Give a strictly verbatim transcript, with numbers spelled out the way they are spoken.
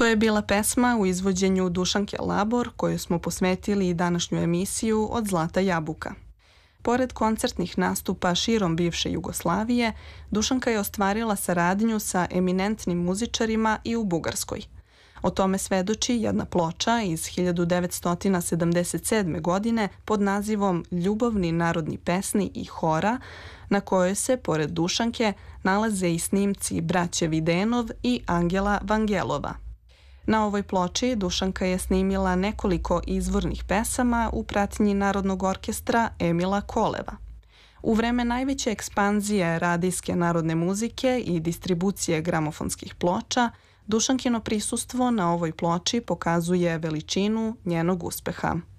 To je bila pesma u izvođenju Dušanke Labor koju smo posvetili i današnju emisiju Od zlata jabuka. Pored koncertnih nastupa širom bivše Jugoslavije, Dušanka je ostvarila saradnju sa eminentnim muzičarima i u Bugarskoj. O tome svedoči jedna ploča iz hiljadu devetsto sedamdeset sedme. godine pod nazivom Ljubavni narodni pesni i hora, na kojoj se, pored Dušanke, nalaze i snimci braće Videnov i Angela Vangelova. Na ovoj ploči Dušanka je snimila nekoliko izvornih pesama u pratnji Narodnog orkestra Emila Koleva. U vreme najveće ekspanzije radijske narodne muzike i distribucije gramofonskih ploča, Dušankino prisustvo na ovoj ploči pokazuje veličinu njenog uspeha.